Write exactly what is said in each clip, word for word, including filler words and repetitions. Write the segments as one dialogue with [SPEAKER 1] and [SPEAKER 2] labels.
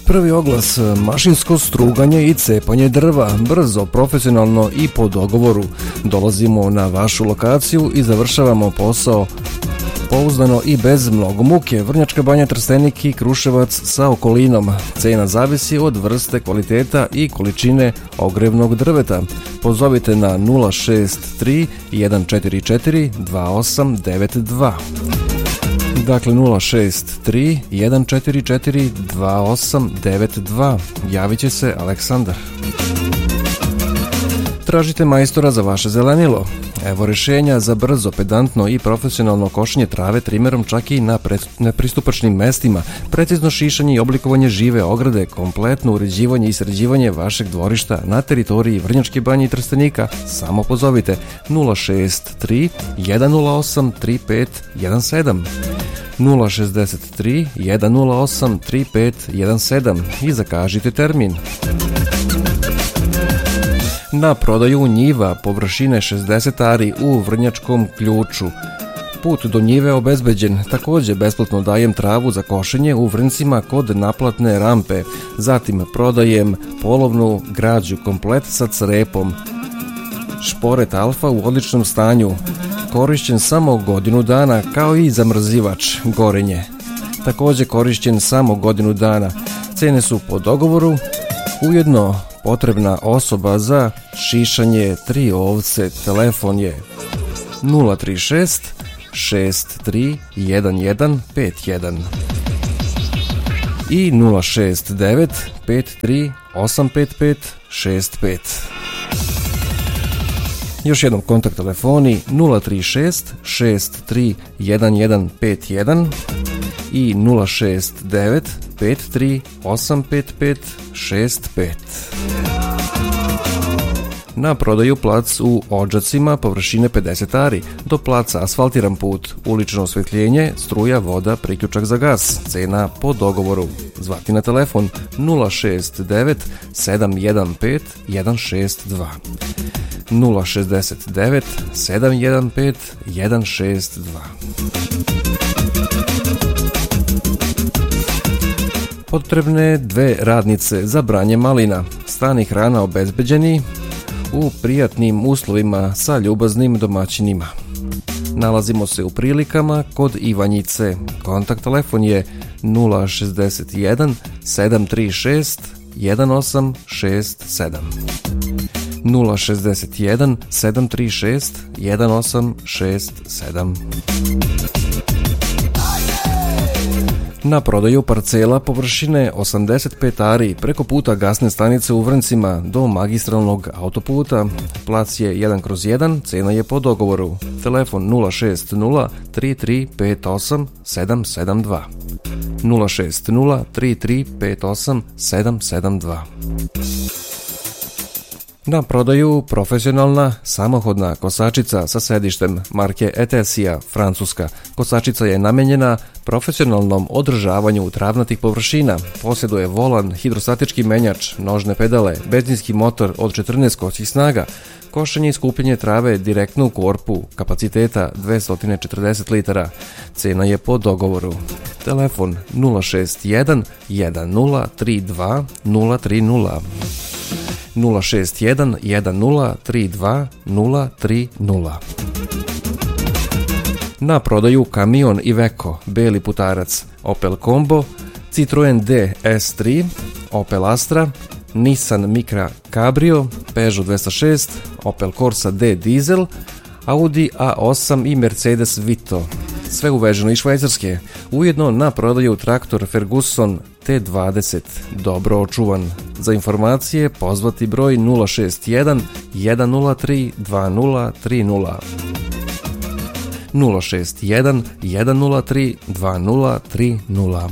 [SPEAKER 1] Prvi oglas, mašinsko struganje i cepanje drva, brzo, profesionalno i po dogovoru. Dolazimo na vašu lokaciju i završavamo posao pouzdano i bez mnogo muke. Vrnjačka Banja, Trstenik i Kruševac sa okolinom. Cena zavisi od vrste, kvaliteta i količine ogrevnog drveta. Pozovite na nula šest tri jedan četiri četiri dva osam devet dva. Dakle, nula šest tri jedan četiri četiri dva osam devet dva. Javit će se Aleksandar. Tražite majstora za vaše zelenilo? Evo rješenja za brzo, pedantno i profesionalno košenje trave trimerom čak i na nepristupačnim mestima, precizno šišanje i oblikovanje žive ograde, kompletno uređivanje i sređivanje vašeg dvorišta na teritoriji Vrnjačke Banje i Trstenika. Samo pozovite nula šest tri jedan nula osam tri pet jedan sedam. nula šest tri jedan nula osam tri pet jedan sedam i zakažite termin. Na prodaju njiva površine šezdeset ari u Vrnjačkom Ključu. Put do njive obezbeđen. Također besplatno dajem travu za košenje u Vrncima kod naplatne rampe. Zatim prodajem polovnu građu komplet sa crepom. Šporet Alfa u odličnom stanju. Korišćen samo godinu dana, kao i zamrzivač Gorenje. Također korišćen samo godinu dana. Cene su po dogovoru. Ujedno potrebna osoba za šišanje tri ovce. Telefon je nula tri šest šest tri jedan jedan pet jedan i nula šest devet pet tri osam pet pet šest pet. Još jednom kontakt telefoni nula tri šest šest tri jedan jedan pet jedan i nula šest devet pet tri osam pet pet šest pet. Na prodaju plac u Odžacima površine pedeset ari, do placa asfaltiran put, ulično osvjetljenje, struja, voda, priključak za gas, cena po dogovoru. Zvati na telefon nula šest devet sedam jedan pet jedan šest dva. nula šest devet sedam jedan pet jedan šest dva. Potrebne dve radnice za branje malina, stan i hrana obezbeđeni u prijatnim uslovima sa ljubaznim domaćinima. Nalazimo se u Prilikama kod Ivanjice. Kontakt telefon je nula šest jedan sedam tri šest jedan osam šest sedam. nula šest jedan sedam tri šest jedan osam šest sedam. Na prodaju parcela površine osamdeset pet ari preko puta gasne stanice u Vrncima do magistralnog autoputa. Plac je jedan kroz jedan, cena je po dogovoru. Telefon nula šest nula tri tri pet osam sedam sedam dva. nula šest nula tri tri pet osam sedam sedam dva. Na prodaju profesionalna samohodna kosačica sa sedištem marke Etesija, Francuska. Kosačica je namenjena profesionalnom održavanju travnatih površina. Posjeduje volan, hidrostatički menjač, nožne pedale, benzinski motor od četrnaest konjskih snaga, košenje i skupljanje trave direktno u korpu, kapaciteta dvesta četrdeset litara. Cena je po dogovoru. Telefon nula šest jedan jedan nula tri dva nula tri nula. nula šest jedan jedan nula tri dva nula tri nula. Na prodaju kamion Iveco, beli putarac, Opel Combo, Citroen D S tri, Opel Astra, Nissan Micra Cabrio, Peugeot dvesta šest, Opel Corsa D Diesel, Audi A osam i Mercedes Vito. Sve uveženo iz Švajcarske. Ujedno na prodaju traktor Ferguson T dvadeset, dobro očuvan. Za informacije pozvati broj nula šest jedan jedan nula tri dva nula tri nula. nula šest jedan jedan nula tri dva nula tri nula.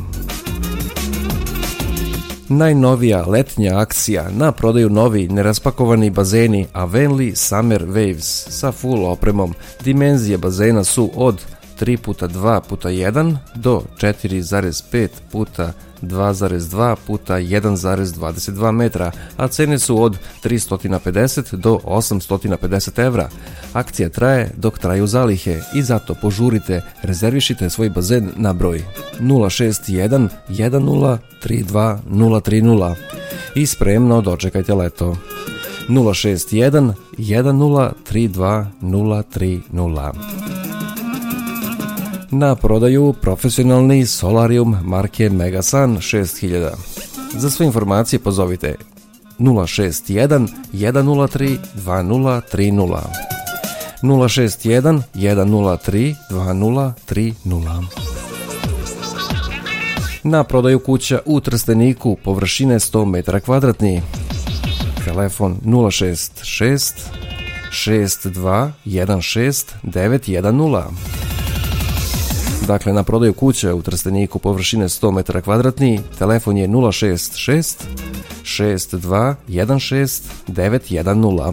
[SPEAKER 1] Najnovija letnja akcija, na prodaju novi neraspakovani bazeni Avenli Summer Waves sa full opremom. Dimenzije bazena su od tri puta dva puta jedan do četiri zarez pet puta dva zarez dva puta jedan zarez dvadeset dva metra, a cene su od tristo pedeset do osamsto pedeset evra. Akcija traje dok traju zalihe i zato požurite, rezervišite svoj bazen na broj nula šest jedan jedan nula tri dva nula tri nula i spremno dočekajte leto. nula šest jedan jedan nula tri dva nula tri nula. Na prodaju profesionalni solarium marke Megasun šest hiljada. Za sve informacije pozovite nula šest jedan jedan nula tri dva nula tri nula. nula šest jedan jedan nula tri dva nula tri nula. Na prodaju kuća u Trsteniku površine sto metara kvadratnih. Telefon nula šest šest šest dva jedan šest devet jedan nula. Dakle, na prodaju kuća u Trsteniku površine sto metara kvadratnih, telefon je nula šest šest šest dva jedan šest devet jedan nula.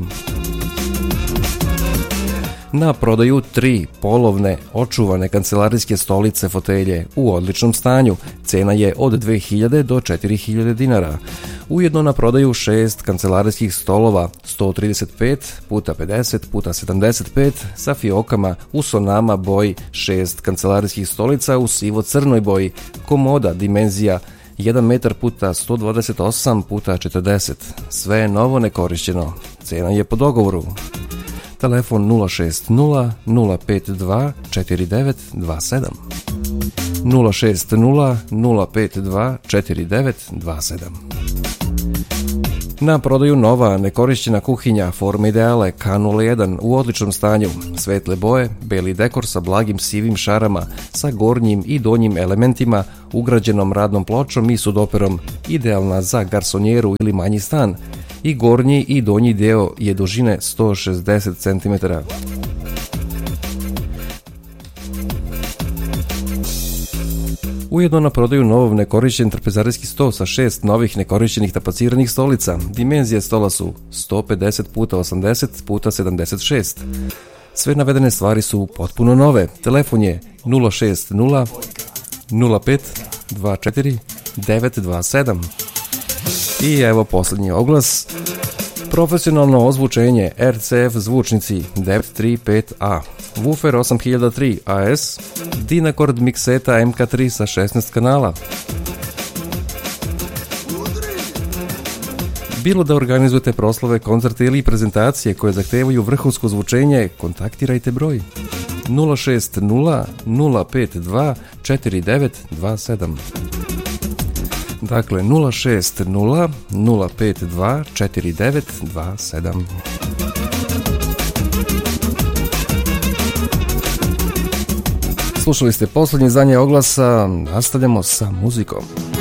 [SPEAKER 1] Na prodaju tri polovne očuvane kancelarijske stolice fotelje u odličnom stanju. Cena je od dve hiljade do četiri hiljade dinara. Ujedno na prodaju šest kancelarijskih stolova sto trideset pet puta pedeset puta sedamdeset pet sa fiokama u sonama boji, šest kancelarijskih stolica u sivo-crnoj boji, komoda dimenzija jedan metar puta sto dvadeset osam puta četrdeset. Sve je novo nekorišćeno. Cena je po dogovoru. Telefon nula šest nula nula pet dva četiri devet dva sedam. nula šest nula nula pet dva četiri devet dva sedam. Na prodaju nova nekorišćena kuhinja forme ideale K nula jedan u odličnom stanju, svetle boje, beli dekor sa blagim sivim šarama, sa gornjim i donjim elementima, ugrađenom radnom pločom i sudoperom, idealna za garsonjeru ili manji stan, i gornji i donji deo je dužine sto šezdeset centimetara. Ujedno na prodaju nov nekorišćen trpezarijski sto sa šest novih nekorišćenih tapaciranih stolica. Dimenzije stola su sto pedeset puta osamdeset puta sedamdeset šest. Sve navedene stvari su potpuno nove. Telefon je nula šest nula nula pet dva četiri devet dva sedam. I evo posljednji oglas. Profesionalno ozvučenje R C F zvučnici devet tri pet A, Woofer osam hiljada tri A S, Dynacord mikseta M K tri sa šesnaest kanala. Bilo da organizujete proslave, koncerte ili prezentacije koje zahtevaju vrhunsko zvučenje, kontaktirajte broj nula šest nula nula pet dva četiri devet dva sedam. Dakle, nula šest nula nula pet dva četiri devet dva sedam. Slušali ste posljednje izdanje oglasa, nastavljamo sa muzikom.